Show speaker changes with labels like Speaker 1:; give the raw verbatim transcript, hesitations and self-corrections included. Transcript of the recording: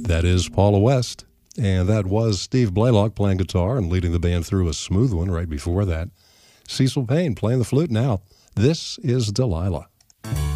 Speaker 1: That is Paula West, and that was Steve Blaylock playing guitar and leading the band through a smooth one right before that. Cecil Payne playing the flute now. This is Delilah.